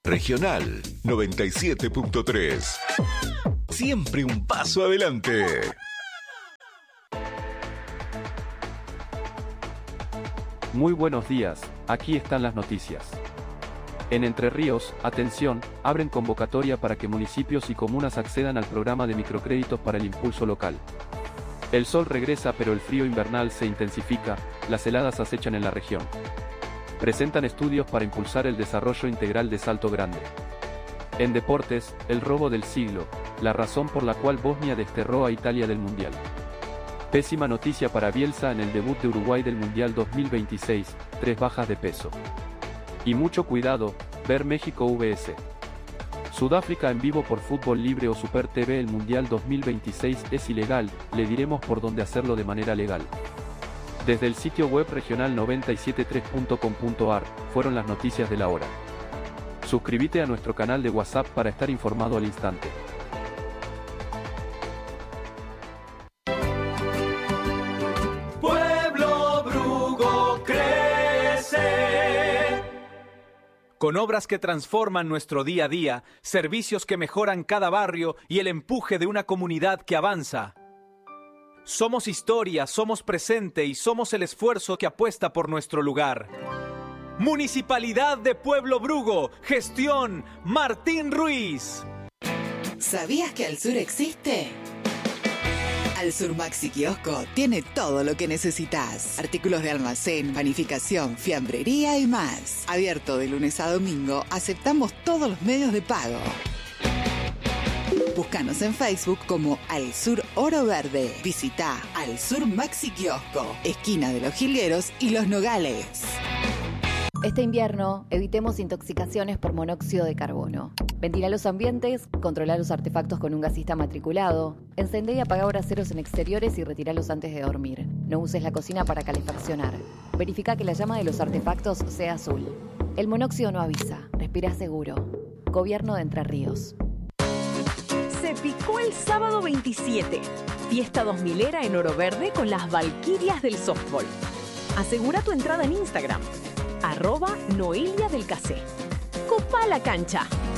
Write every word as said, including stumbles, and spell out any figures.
Regional noventa y siete punto tres. Siempre un paso adelante. Muy buenos días, aquí están las noticias. En Entre Ríos, atención, abren convocatoria para que municipios y comunas accedan al programa de microcréditos para el impulso local. El sol regresa pero el frío invernal se intensifica, las heladas acechan en la región. Presentan estudios para impulsar el desarrollo integral de Salto Grande. En deportes, el robo del siglo, la razón por la cual Bosnia desterró a Italia del Mundial. Pésima noticia para Bielsa en el debut de Uruguay del Mundial dos mil veintiséis, tres bajas de peso. Y mucho cuidado, ver México V S Sudáfrica en vivo por Fútbol Libre o Super T V. El Mundial dos mil veintiséis es ilegal, le diremos por dónde hacerlo de manera legal. Desde el sitio web regional noventa y siete punto tres punto com punto ar, fueron las noticias de la hora. Suscríbete a nuestro canal de WhatsApp para estar informado al instante. Pueblo Brugo crece. Con obras que transforman nuestro día a día, servicios que mejoran cada barrio y el empuje de una comunidad que avanza. Somos historia, somos presente y somos el esfuerzo que apuesta por nuestro lugar. Municipalidad de Pueblo Brugo, gestión Martín Ruiz. ¿Sabías que Al Sur existe? Al Sur Maxi Kiosco tiene todo lo que necesitas. Artículos de almacén, panificación, fiambrería y más. Abierto de lunes a domingo, aceptamos todos los medios de pago. Búscanos en Facebook como Al Sur Oro Verde. Visita Al Sur Maxi Kiosco, esquina de Los Jilgueros y Los Nogales. Este invierno, evitemos intoxicaciones por monóxido de carbono. Ventila los ambientes, controla los artefactos con un gasista matriculado, encendé y apaga braseros en exteriores y retiralos antes de dormir. No uses la cocina para calefaccionar. Verifica que la llama de los artefactos sea azul. El monóxido no avisa, respira seguro. Gobierno de Entre Ríos. Se picó el sábado veintisiete. Fiesta dos milera en Oro Verde con las Valquirias del Softball. Asegura tu entrada en Instagram. Arroba Noelia del Casé. Copa la cancha.